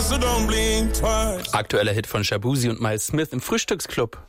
so don't blink twice. Aktueller Hit von Shabuzi und Miles Smith im Frühstücksclub.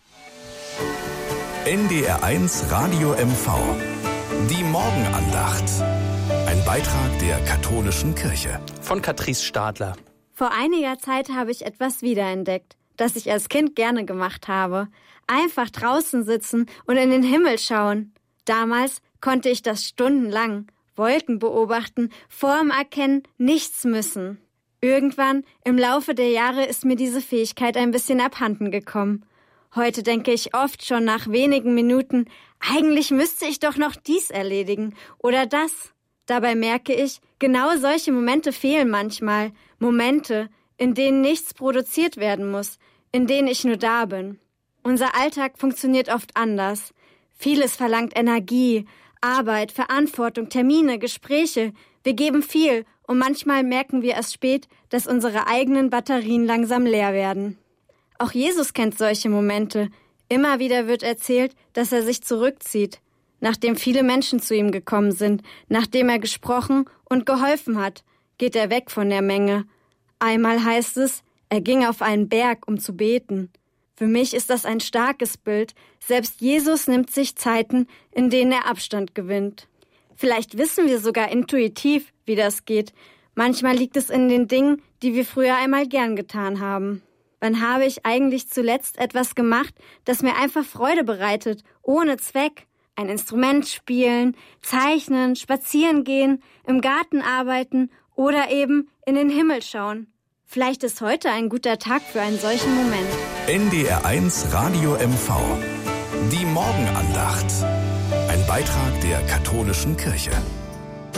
NDR 1 Radio MV. Die Morgenandacht. Ein Beitrag der katholischen Kirche. Von Catrice Stadler. Vor einiger Zeit habe ich etwas wiederentdeckt, das ich als Kind gerne gemacht habe. Einfach draußen sitzen und in den Himmel schauen. Damals konnte ich das stundenlang. Wolken beobachten, Form erkennen, nichts müssen. Irgendwann im Laufe der Jahre ist mir diese Fähigkeit ein bisschen abhanden gekommen. Heute denke ich oft schon nach wenigen Minuten, eigentlich müsste ich doch noch dies erledigen oder das. Dabei merke ich, genau solche Momente fehlen manchmal. Momente, in denen nichts produziert werden muss, in denen ich nur da bin. Unser Alltag funktioniert oft anders. Vieles verlangt Energie, Arbeit, Verantwortung, Termine, Gespräche. Wir geben viel und manchmal merken wir erst spät, dass unsere eigenen Batterien langsam leer werden. Auch Jesus kennt solche Momente. Immer wieder wird erzählt, dass er sich zurückzieht, nachdem viele Menschen zu ihm gekommen sind, nachdem er gesprochen und geholfen hat, geht er weg von der Menge. Einmal heißt es, er ging auf einen Berg, um zu beten. Für mich ist das ein starkes Bild. Selbst Jesus nimmt sich Zeiten, in denen er Abstand gewinnt. Vielleicht wissen wir sogar intuitiv, wie das geht. Manchmal liegt es in den Dingen, die wir früher einmal gern getan haben. Wann habe ich eigentlich zuletzt etwas gemacht, das mir einfach Freude bereitet, ohne Zweck? Ein Instrument spielen, zeichnen, spazieren gehen, im Garten arbeiten oder eben in den Himmel schauen. Vielleicht ist heute ein guter Tag für einen solchen Moment. NDR 1 Radio MV. Die Morgenandacht. Ein Beitrag der katholischen Kirche.